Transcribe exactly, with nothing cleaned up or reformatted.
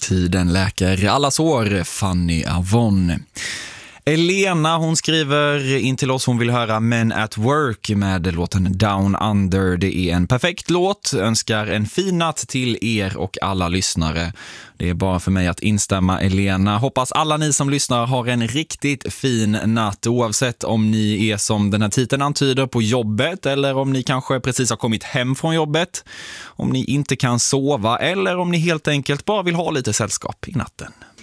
tiden läker alla sår, Fanny Avon. Elena, hon skriver in till oss, hon vill höra Men at Work med låten Down Under. Det är en perfekt låt, önskar en fin natt till er och alla lyssnare. Det är bara för mig att instämma, Elena. Hoppas alla ni som lyssnar har en riktigt fin natt, oavsett om ni är som den här titeln antyder på jobbet eller om ni kanske precis har kommit hem från jobbet, om ni inte kan sova eller om ni helt enkelt bara vill ha lite sällskap i natten.